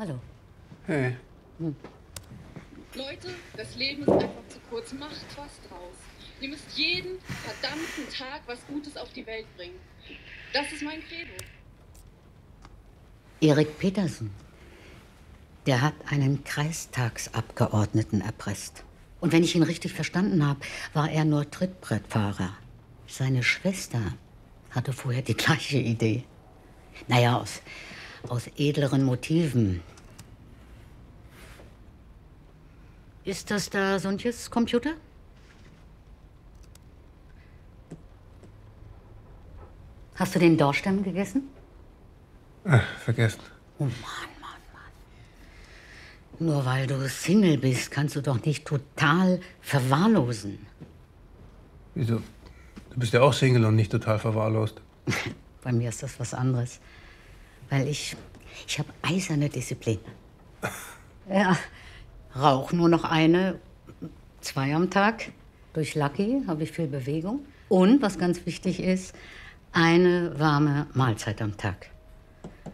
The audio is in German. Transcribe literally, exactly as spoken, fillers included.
Hallo. Hey. Hm. Leute, das Leben ist einfach zu kurz. Macht was draus. Ihr müsst jeden verdammten Tag was Gutes auf die Welt bringen. Das ist mein Credo. Erik Petersen. Der hat einen Kreistagsabgeordneten erpresst. Und wenn ich ihn richtig verstanden habe, war er nur Trittbrettfahrer. Seine Schwester hatte vorher die gleiche Idee. Naja, aus, aus edleren Motiven. Ist das da Sontjes Computer? Hast du den Dorschstamm gegessen? Ach, vergessen. Oh Mann, Mann, Mann. Nur weil du Single bist, kannst du doch nicht total verwahrlosen. Wieso? Du bist ja auch Single und nicht total verwahrlost. Bei mir ist das was anderes. Weil ich, ich habe eiserne Disziplin. Ja, rauch nur noch eine, zwei am Tag. Durch Lucky habe ich viel Bewegung. Und, was ganz wichtig ist, eine warme Mahlzeit am Tag.